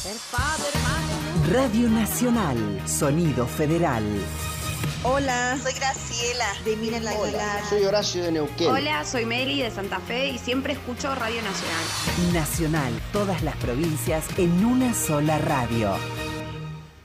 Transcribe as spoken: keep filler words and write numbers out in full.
Radio Nacional, Sonido Federal. Hola, soy Graciela de Miren la Hola, soy Horacio de Neuquén. Hola, soy Meli de Santa Fe y siempre escucho Radio Nacional. Nacional, todas las provincias en una sola radio.